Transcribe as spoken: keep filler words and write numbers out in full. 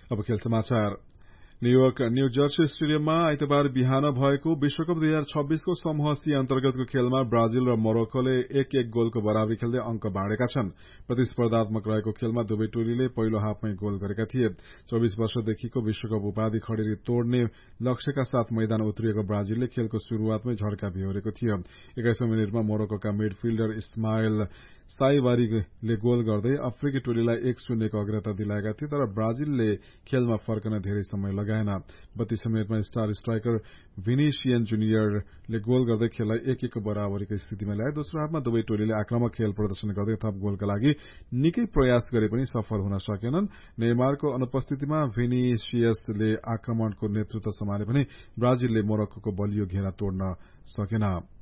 अब खेल समाचार। न्यूयोर्क न्यू जर्सी स्टेडियममा आइतबार बिहान भएको विश्वकप दुई हजार छब्बीसको समूह सी अन्तर्गतको खेलमा ब्राजिल र मोरक्कोले एक एक गोलको बराबरी खेल्दै अंक बाँडेका छन्। प्रतिस्पर्धात्मक रहेको खेलमा दुवै टोलीले पहिलो हाफमै गोल गरेका थिए। चौविस वर्षदेखिको विश्वकप उपाधि खडेरी तोड्ने लक्ष्यका साथ मैदान उत्रिएको ब्राजिलले खेलको शुरूआतमै झड्का बेहोरेको थियो। एक्काइसौं मिनटमा मोरक्कोका मिडफिल्डर इस्माइल साइवारीले गोल गर्दै अफ्रिकी टोलीलाई एक शून्यको अग्रता दिलाएका थिए, तर ब्राजिलले खेलमा फर्कन धेरै समय लगाएन। बत्तीसौं मिनटमा स्टार स्ट्राइकर भिनिसियस जुनियरले गोल गर्दै खेललाई एक एकको बराबरीको स्थितिमा ल्याए। दोस्रो हाफमा दुवै टोलीले आक्रामक खेल प्रदर्शन गर्दै थप गोलका लागि निकै प्रयास गरे पनि सफल हुन सकेनन्। नेमारको अनुपस्थितिमा भिनिसियसले आक्रमणको नेतृत्व सम्हाले पनि ब्राजिलले मोरक्कोको बलियो घेरा तोड्न सकेन।